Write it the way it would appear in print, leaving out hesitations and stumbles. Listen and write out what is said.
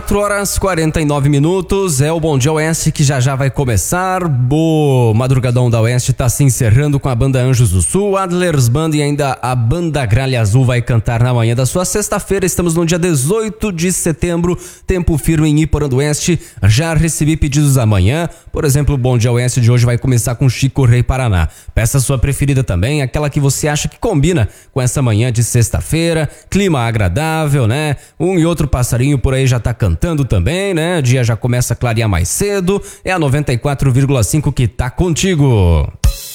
4h49, é o Bom Dia Oeste que já vai começar. O Madrugadão da Oeste tá se encerrando com a banda Anjos do Sul, Adler's Band e ainda a banda Gralha Azul vai cantar na manhã da sua sexta-feira. Estamos no dia 18 de setembro, tempo firme em Iporã do Oeste. Já recebi pedidos amanhã, por exemplo, o Bom Dia Oeste de hoje vai começar com Chico Rei Paraná. Peça a sua preferida também, aquela que você acha que combina com essa manhã de sexta-feira, clima agradável, né? Um e outro passarinho por aí já tá cantando também, né? O dia já começa a clarear mais cedo. É a 94,5 que tá contigo.